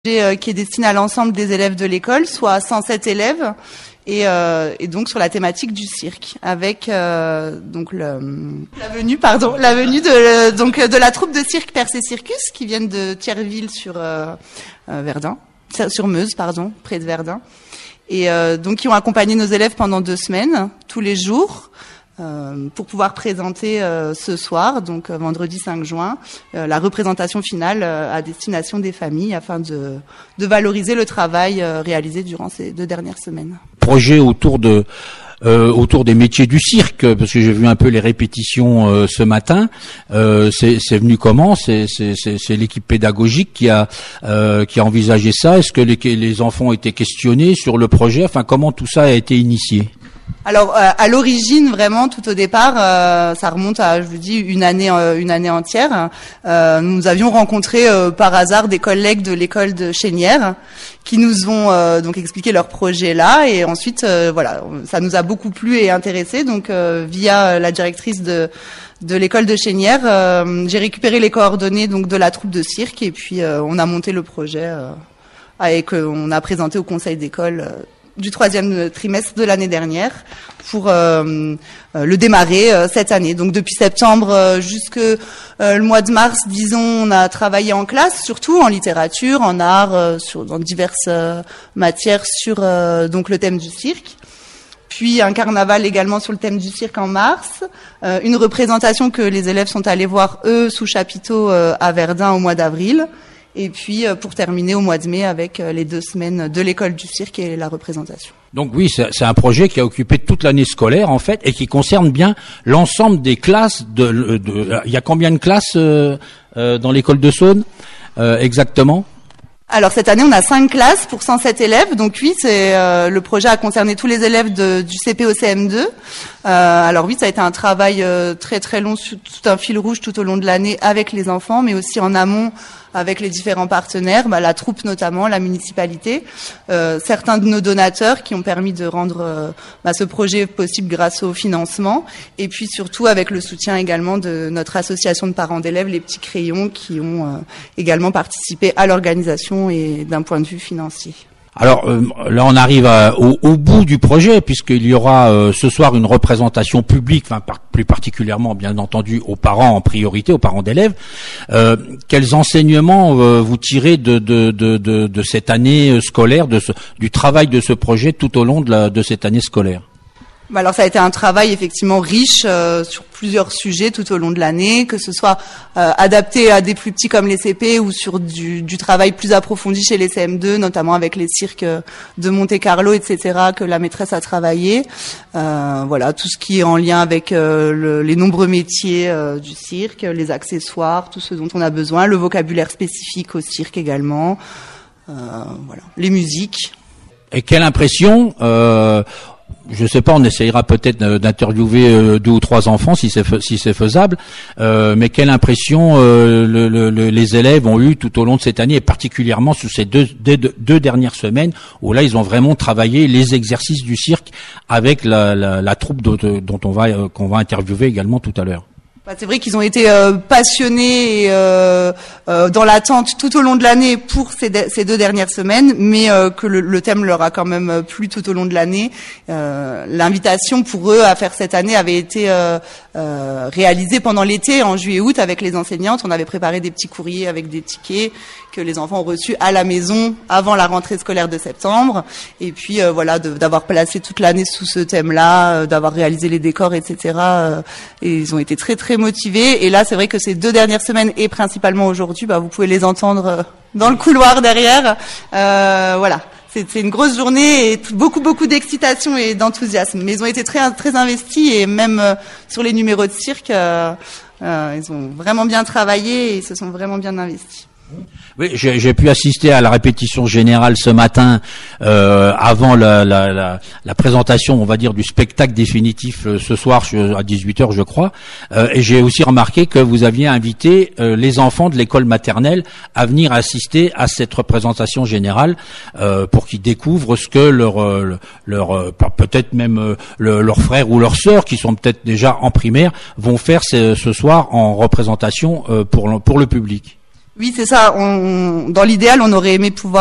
Qui est destiné à l'ensemble des élèves de l'école, soit 107 élèves, et donc sur la thématique du cirque, avec donc la venue de la troupe de cirque Percé Circus qui viennent de Thierville sur Meuse, près de Verdun, et donc qui ont accompagné nos élèves pendant 2 semaines, tous les jours. Pour pouvoir présenter ce soir, donc vendredi 5 juin, la représentation finale à destination des familles afin de valoriser le travail réalisé durant ces 2 dernières semaines. Projet autour des métiers du cirque, parce que j'ai vu un peu les répétitions ce matin. C'est venu comment? C'est l'équipe pédagogique qui a envisagé ça. Est-ce que les enfants ont été questionnés sur le projet? Enfin, comment tout ça a été initié? Alors à l'origine, vraiment, tout au départ, ça remonte à, je vous dis, une année entière. Nous avions rencontré par hasard des collègues de l'école de Chénières qui nous ont donc expliqué leur projet là, et ensuite voilà, ça nous a beaucoup plu et intéressé. Donc via la directrice de l'école de Chénières, j'ai récupéré les coordonnées donc de la troupe de cirque, et puis on a monté le projet et qu'on a présenté au conseil d'école du 3e trimestre de l'année dernière pour le démarrer cette année. Donc depuis septembre jusque le mois de mars, disons, on a travaillé en classe, surtout en littérature, en art, dans diverses matières sur donc le thème du cirque. Puis un carnaval également sur le thème du cirque en mars, une représentation que les élèves sont allés voir eux sous chapiteau à Verdun au mois d'avril. Et puis pour terminer au mois de mai avec les 2 semaines de l'école du cirque et la représentation. Donc oui, c'est un projet qui a occupé toute l'année scolaire en fait, et qui concerne bien l'ensemble des classes. Il y a combien de classes dans l'école de Saône exactement? Alors cette année, on a 5 classes pour 107 élèves. Donc oui, le projet a concerné tous les élèves du CP au CM2. Alors oui, ça a été un travail très très long, tout un fil rouge tout au long de l'année avec les enfants, mais aussi en amont avec les différents partenaires, la troupe notamment, la municipalité, certains de nos donateurs qui ont permis de rendre ce projet possible grâce au financement, et puis surtout avec le soutien également de notre association de parents d'élèves, les Petits Crayons, qui ont également participé à l'organisation et d'un point de vue financier. Alors là, on arrive au bout du projet, puisqu'il y aura ce soir une représentation publique, plus particulièrement, bien entendu, aux parents en priorité, aux parents d'élèves. Quels enseignements vous tirez de cette année scolaire, du travail de ce projet tout au long de cette année scolaire? Alors ça a été un travail effectivement riche sur plusieurs sujets tout au long de l'année, que ce soit adapté à des plus petits comme les CP ou sur du travail plus approfondi chez les CM2, notamment avec les cirques de Monte-Carlo, etc., que la maîtresse a travaillé. Voilà, tout ce qui est en lien avec les nombreux métiers du cirque, les accessoires, tout ce dont on a besoin, le vocabulaire spécifique au cirque également, voilà, les musiques. Et quelle impression je sais pas, on essayera peut-être d'interviewer 2 ou 3 enfants si c'est faisable. Mais quelle impression les élèves ont eu tout au long de cette année, et particulièrement sur ces deux dernières semaines où là ils ont vraiment travaillé les exercices du cirque avec la troupe dont qu'on va interviewer également tout à l'heure. C'est vrai qu'ils ont été passionnés dans l'attente tout au long de l'année pour ces 2 dernières semaines, mais que le thème leur a quand même plu tout au long de l'année. L'invitation pour eux à faire cette année avait été réalisée pendant l'été, en juillet-août, avec les enseignantes. On avait préparé des petits courriers avec des tickets que les enfants ont reçus à la maison avant la rentrée scolaire de septembre. Et puis voilà, d'avoir placé toute l'année sous ce thème-là, d'avoir réalisé les décors, etc. Et ils ont été très très motivés. Et là, c'est vrai que ces 2 dernières semaines, et principalement aujourd'hui, vous pouvez les entendre dans le couloir derrière. Voilà. C'est une grosse journée et beaucoup d'excitation et d'enthousiasme. Mais ils ont été très très investis, et même sur les numéros de cirque, ils ont vraiment bien travaillé et se sont vraiment bien investis. Oui, j'ai pu assister à la répétition générale ce matin avant la présentation, on va dire, du spectacle définitif ce soir à 18h, je crois. Et j'ai aussi remarqué que vous aviez invité les enfants de l'école maternelle à venir assister à cette représentation générale pour qu'ils découvrent ce que leur peut-être même leurs frères ou leurs sœurs qui sont peut-être déjà en primaire vont faire ce soir en représentation pour le public. Oui, c'est ça. Dans l'idéal, on aurait aimé pouvoir